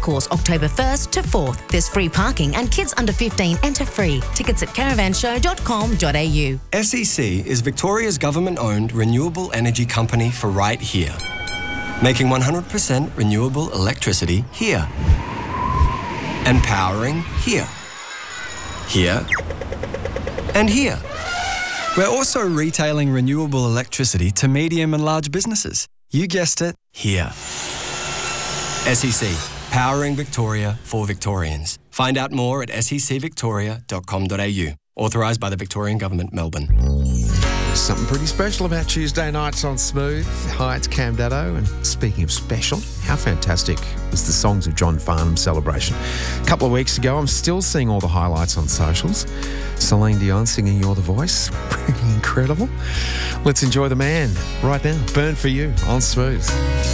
Racecourse, October 1st to 4th. There's free parking and kids under 15 enter free. Tickets at caravanshow.com.au. SEC is Victoria's government-owned renewable energy company for right here. Making 100% renewable electricity here. And powering here. Here. And here. We're also retailing renewable electricity to medium and large businesses. You guessed it, here. SEC, powering Victoria for Victorians. Find out more at secvictoria.com.au. Authorised by the Victorian Government, Melbourne. Something pretty special about Tuesday nights on Smooth. Hi, it's Cam Daddo. And speaking of special, how fantastic was the Songs of John Farnham celebration? A couple of weeks ago, I'm still seeing all the highlights on socials. Celine Dion singing You're the Voice. Pretty incredible. Let's enjoy the man right now. Burn for You on Smooth.